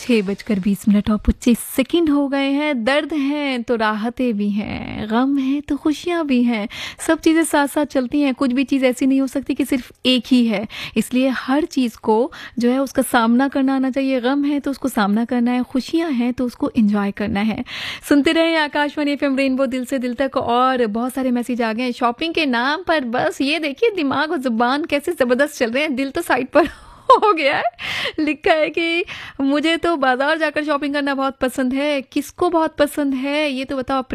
6:20 और 25 सेकंड हो गए हैं। दर्द है तो राहतें भी हैं, गम है तो खुशियाँ भी हैं, सब चीज़ें साथ साथ चलती हैं। कुछ भी चीज़ ऐसी नहीं हो सकती कि सिर्फ एक ही है, इसलिए हर चीज़ को जो है उसका सामना करना आना चाहिए। गम है तो उसको सामना करना है, खुशियाँ हैं तो उसको एंजॉय करना है। सुनते रहे आकाशवाणी एफएम रेनबो दिल से दिल तक। और बहुत सारे मैसेज आ गए हैं शॉपिंग के नाम पर। बस ये देखिए दिमाग और जुबान कैसे ज़बरदस्त चल रहे हैं, दिल तो साइड पर हो गया है। लिखा है कि मुझे तो बाजार जाकर शॉपिंग करना बहुत पसंद है। किसको बहुत पसंद है ये तो बताओ।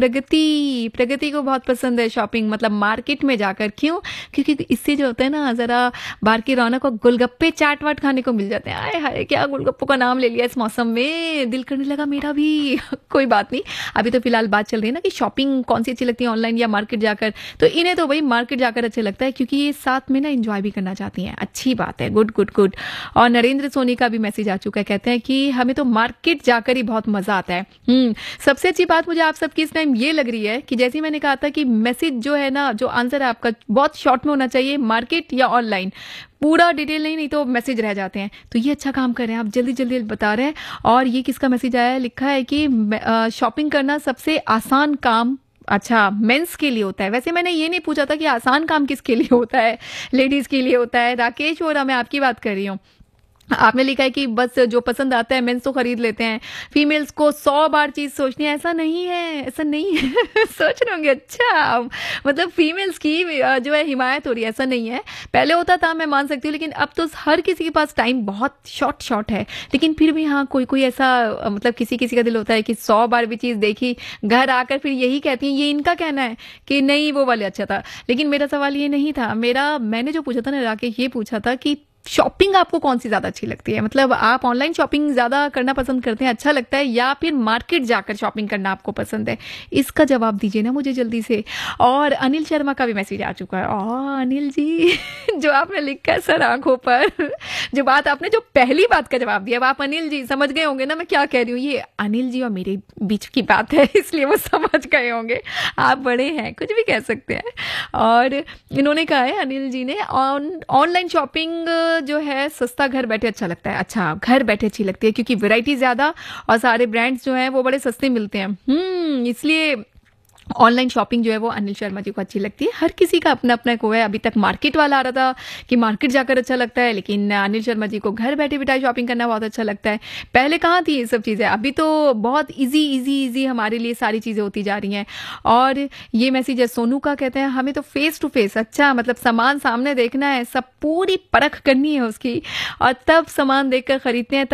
प्रगति को बहुत पसंद है शॉपिंग, मतलब मार्केट में जाकर। क्यों? क्योंकि इससे जो होता है ना, जरा बाहर की रौनक और गोलगप्पे चाट वाट खाने को मिल जाते हैं। आए हाय क्या गोलगप्पों का नाम ले लिया इस मौसम में, दिल करने लगा मेरा भी। कोई बात नहीं, अभी तो फिलहाल बात चल रही है ना कि शॉपिंग कौन सी अच्छी लगती है, ऑनलाइन या मार्केट जाकर। तो इन्हें तो भाई मार्केट जाकर अच्छा लगता है, क्योंकि ये साथ में ना एंजॉय भी करना चाहती हैं। अच्छी बात है, गुड गुड गुड। और नरेंद्र सोनी का भी मैसेज आ चुका है, कहते हैं कि हमें तो मार्केट जाकर ही बहुत मजा आता है। सबसे अच्छी बात मुझे आप सबकी इस टाइम ये लग रही है कि जैसे मैंने कहा था कि मैसेज जो है ना, जो आंसर है आपका बहुत शॉर्ट में होना चाहिए, मार्केट या ऑनलाइन, पूरा डिटेल नहीं तो मैसेज रह जाते हैं। तो ये अच्छा काम कर रहे हैं आप, जल्दी जल्दी बता रहे हैं। और ये किसका मैसेज आया है, लिखा है कि शॉपिंग करना सबसे आसान काम अच्छा मेंस के लिए होता है। वैसे मैंने ये नहीं पूछा था कि आसान काम किसके लिए होता है, लेडीज के लिए होता है। राकेश और मैं आपकी बात कर रही हूँ। आपने लिखा है कि बस जो पसंद आता है मेंस तो खरीद लेते हैं, फीमेल्स को 100 बार चीज सोचनी है। ऐसा नहीं है, ऐसा नहीं है। सोच रहे होंगे अच्छा मतलब फीमेल्स की जो है हिमायत हो रही है, ऐसा नहीं है। पहले होता था, मैं मान सकती हूँ, लेकिन अब तो हर किसी के पास टाइम बहुत शॉर्ट है। लेकिन फिर भी हाँ, कोई कोई ऐसा मतलब किसी किसी का दिल होता है कि 100 बार भी चीज देखी, घर आकर फिर यही कहती है। ये इनका कहना है कि नहीं वो वाले अच्छा था। लेकिन मेरा सवाल ये नहीं था, मैंने जो पूछा था ना राकेश, ये पूछा था कि शॉपिंग आपको कौन सी ज्यादा अच्छी लगती है। मतलब आप ऑनलाइन शॉपिंग ज्यादा करना पसंद करते हैं, अच्छा लगता है, या फिर मार्केट जाकर शॉपिंग करना आपको पसंद है? इसका जवाब दीजिए ना मुझे जल्दी से। और अनिल शर्मा का भी मैसेज आ चुका है। अनिल जी जो आपने लिखा है सर आंखों पर, जो बात आपने जो पहली बात का जवाब दिया, अब आप अनिल जी समझ गए होंगे ना मैं क्या कह रही हूँ। ये अनिल जी और मेरे बीच की बात है, इसलिए वो समझ गए होंगे। आप बड़े हैं, कुछ भी कह सकते हैं। और इन्होंने कहा है अनिल जी ने, ऑनलाइन शॉपिंग जो है सस्ता घर बैठे अच्छा लगता है। अच्छा, घर बैठे अच्छी लगती है क्योंकि वैरायटी ज्यादा और सारे ब्रांड्स जो हैं वो बड़े सस्ते मिलते हैं। इसलिए ऑनलाइन शॉपिंग जो है वो अनिल शर्मा जी को अच्छी लगती है। हर किसी का अपना अपना को है। अभी तक मार्केट वाला आ रहा था कि मार्केट जाकर अच्छा लगता है, लेकिन अनिल शर्मा जी को घर बैठे बिठाए शॉपिंग करना बहुत अच्छा लगता है। पहले कहाँ थी ये सब चीज़ें, अभी तो बहुत इजी हमारे लिए सारी चीज़ें होती जा रही हैं। और ये मैसेज है सोनू का, कहते हैं हमें तो फेस टू फेस, अच्छा मतलब सामान सामने देखना है, सब पूरी परख करनी है उसकी, और तब सामान देखकर खरीदते हैं।